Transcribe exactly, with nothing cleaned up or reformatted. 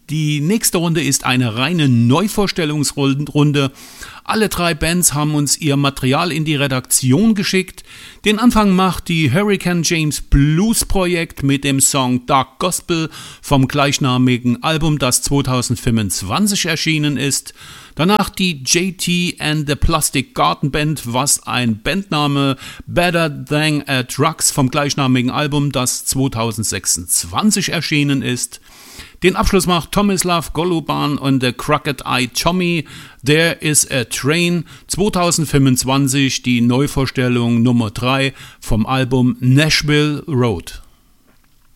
Die nächste Runde ist eine reine Neuvorstellungsrunde. Alle drei Bands haben uns ihr Material in die Redaktion geschickt. Den Anfang macht die Hurricane James Blues Projekt mit dem Song Dark Gospel vom gleichnamigen Album, das zwanzig fünfundzwanzig erschienen ist. Danach die J T and the Plastic Garden Band, was ein Bandname, Better Than a Drugs vom gleichnamigen Album, das zwanzig sechsundzwanzig erschienen ist. Den Abschluss macht Tomislav Goluban und der Crooked Eye Tommy, There is a Train, zwanzig fünfundzwanzig, die Neuvorstellung Nummer drei vom Album Nashville Road.